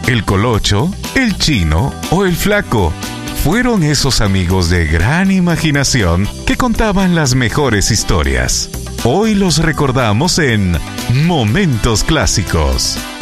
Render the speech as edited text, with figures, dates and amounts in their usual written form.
el Colocho, el Chino o el Flaco fueron esos amigos de gran imaginación que contaban las mejores historias. Hoy los recordamos en Momentos Clásicos.